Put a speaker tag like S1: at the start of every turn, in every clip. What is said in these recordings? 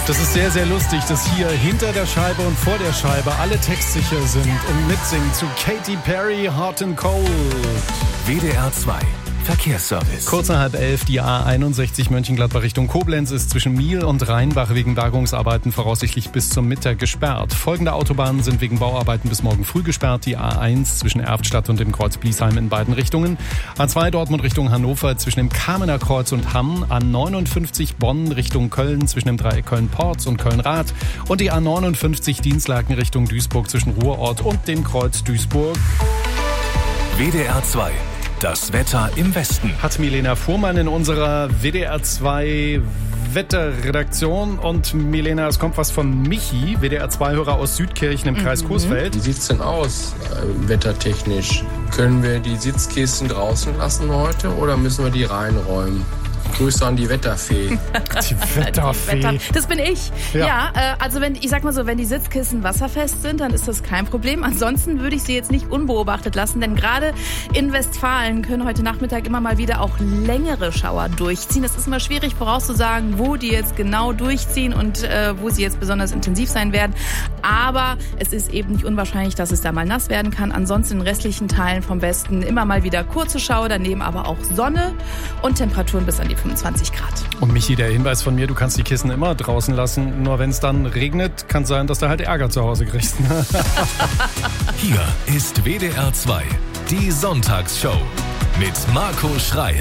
S1: Das ist sehr, sehr lustig, dass hier hinter der Scheibe und vor der Scheibe alle textsicher sind und mitsingen zu Katy Perry, Hot and Cold.
S2: WDR 2 Verkehrsservice.
S1: Kurz nach 11:30, die A61 Mönchengladbach Richtung Koblenz ist zwischen Miel und Rheinbach wegen Bergungsarbeiten voraussichtlich bis zum Mittag gesperrt. Folgende Autobahnen sind wegen Bauarbeiten bis morgen früh gesperrt. Die A1 zwischen Erftstadt und dem Kreuz Bliesheim in beiden Richtungen. A2 Dortmund Richtung Hannover zwischen dem Kamener Kreuz und Hamm. A59 Bonn Richtung Köln zwischen dem Dreieck Köln-Porz und Köln-Rath. Und die A59 Dienstlaken Richtung Duisburg zwischen Ruhrort und dem Kreuz Duisburg.
S2: WDR 2. Das Wetter im Westen.
S1: Hat Milena Fuhrmann in unserer WDR 2 Wetterredaktion. Und Milena, es kommt was von Michi, WDR 2-Hörer aus Südkirchen im Kreis Coesfeld.
S3: Wie sieht's denn aus, wettertechnisch? Können wir die Sitzkisten draußen lassen heute oder müssen wir die reinräumen? Grüße an die Wetterfee.
S1: Die Wetterfee.
S4: Das bin ich. Ja, also wenn die Sitzkissen wasserfest sind, dann ist das kein Problem. Ansonsten würde ich sie jetzt nicht unbeobachtet lassen, denn gerade in Westfalen können heute Nachmittag immer mal wieder auch längere Schauer durchziehen. Es ist immer schwierig vorauszusagen, wo die jetzt genau durchziehen und wo sie jetzt besonders intensiv sein werden. Aber es ist eben nicht unwahrscheinlich, dass es da mal nass werden kann. Ansonsten in restlichen Teilen vom Westen immer mal wieder kurze Schauer, daneben aber auch Sonne und Temperaturen bis an die 25 Grad.
S1: Und Michi, der Hinweis von mir, du kannst die Kissen immer draußen lassen, nur wenn es dann regnet, kann es sein, dass du halt Ärger zu Hause kriegst.
S2: Hier ist WDR 2, die Sonntagsshow mit Marco Schreil.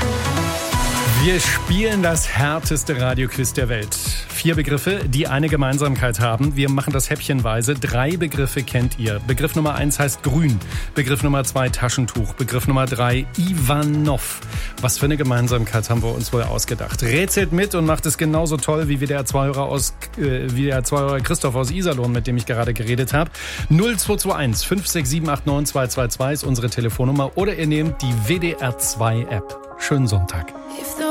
S1: Wir spielen das härteste Radioquiz der Welt. 4 Begriffe, die eine Gemeinsamkeit haben. Wir machen das häppchenweise. 3 Begriffe kennt ihr. Begriff Nummer 1 heißt grün. Begriff Nummer 2 Taschentuch. Begriff Nummer 3 Ivanov. Was für eine Gemeinsamkeit haben wir uns wohl ausgedacht? Rätselt mit und macht es genauso toll wie der zwei-Hörer Christoph aus Iserlohn, mit dem ich gerade geredet habe. 0221 567 89222 ist unsere Telefonnummer oder ihr nehmt die WDR 2 App. Schönen Sonntag.